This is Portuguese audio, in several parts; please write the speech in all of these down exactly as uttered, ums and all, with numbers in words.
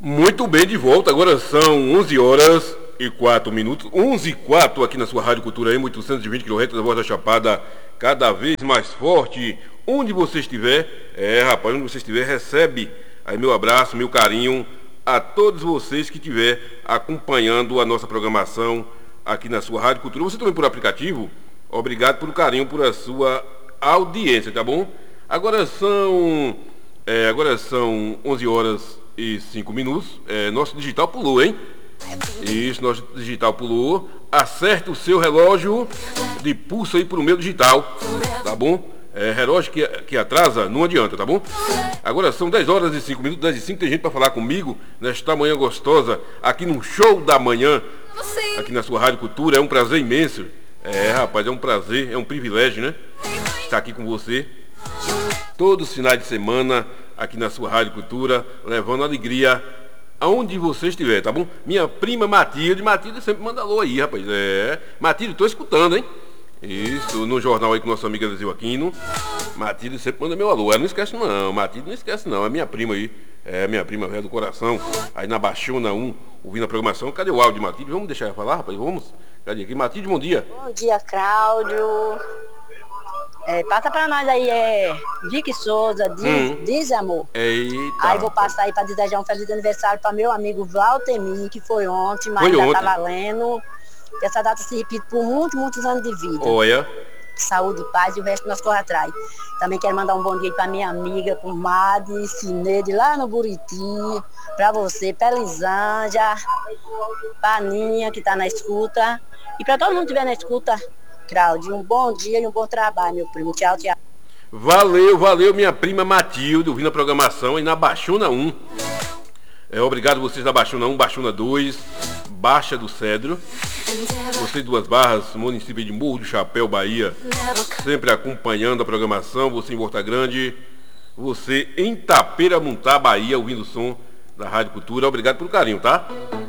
Muito bem, de volta. Agora são onze horas e quatro minutos. onze e quatro aqui na sua Rádio Cultura M, oitocentos e vinte quilômetros da Voz da Chapada, cada vez mais forte. Onde você estiver, é rapaz, onde você estiver, recebe aí meu abraço, meu carinho a todos vocês que estiver acompanhando a nossa programação aqui na sua Rádio Cultura. Você também por aplicativo, obrigado pelo carinho, por a sua audiência, tá bom? Agora são, é, agora são onze horas e cinco minutos. É, nosso digital pulou, hein? Isso, nosso digital pulou. Acerta o seu relógio de pulso aí pro meu digital, tá bom? É, relógio que, que atrasa, não adianta, tá bom? Agora são dez horas e cinco minutos, dez e cinco, tem gente para falar comigo nesta manhã gostosa, aqui no Show da Manhã, aqui na sua Rádio Cultura. É um prazer imenso. É, rapaz, é um prazer, é um privilégio, né? Estar aqui com você todos os finais de semana, aqui na sua Rádio Cultura, levando alegria aonde você estiver, tá bom? Minha prima Matilde, Matilde sempre manda alô aí, rapaz. É, Matilde, tô escutando, hein? Isso, no jornal aí com nossa amiga Eliseu Aquino. Matilde sempre manda meu alô. Ela não esquece não, Matilde não esquece não. É minha prima aí, é minha prima velha do coração. Aí na Baixona um, ouvindo a programação. Cadê o áudio de Matilde? Vamos deixar ela falar, rapaz? Vamos? Cadê aqui? Matilde, bom dia. Bom dia, Cláudio. É, passa pra nós aí, é Vicky Souza, diz, hum. diz amor. Eita. Aí vou passar aí pra desejar um feliz aniversário pra meu amigo Valtemir, que foi ontem, mas foi ainda ontem. tá valendo. Que essa data se repite por muitos, muitos anos de vida. Olha. Saúde, paz e o resto nós corre atrás. Também quero mandar um bom dia pra minha amiga, pro Madi, Cineide, lá no Buriti, pra você, pra Elisângela, pra Ninha, que tá na escuta, e pra todo mundo que estiver na escuta, Cláudio, um bom dia e um bom trabalho, meu primo. Tchau, tchau. Valeu, valeu, minha prima Matilde, ouvindo a programação aí na Baixona um. É, obrigado vocês da Baixona um, Baixona dois, Baixa do Cedro. Vocês duas barras, município de Morro do Chapéu, Bahia, sempre acompanhando a programação. Você em Volta Grande, você em Taperamuntá, Bahia, ouvindo o som da Rádio Cultura. Obrigado pelo carinho, tá?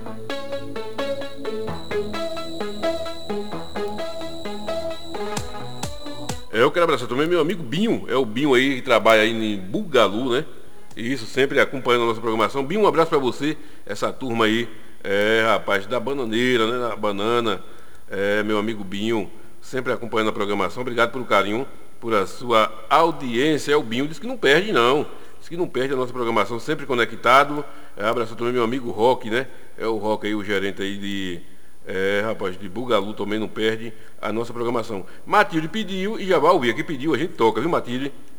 Eu quero abraçar também meu amigo Binho, é o Binho aí que trabalha aí em Bugalu, né? E isso, sempre acompanhando a nossa programação. Binho, um abraço pra você, essa turma aí, é, rapaz, da bananeira, né? Da banana, é, meu amigo Binho, sempre acompanhando a programação. Obrigado pelo carinho, por a sua audiência. É o Binho, diz que não perde não, diz que não perde a nossa programação, sempre conectado. É, abraço também meu amigo Roque, né? É o Roque aí, o gerente aí de... É, rapaz, de Bugalu também não perde a nossa programação. Matilde pediu e já vai ouvir. Aqui pediu, a gente toca, viu, Matilde?